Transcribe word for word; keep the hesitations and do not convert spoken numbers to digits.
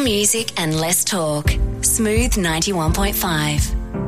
music and less talk. Smooth ninety-one point five.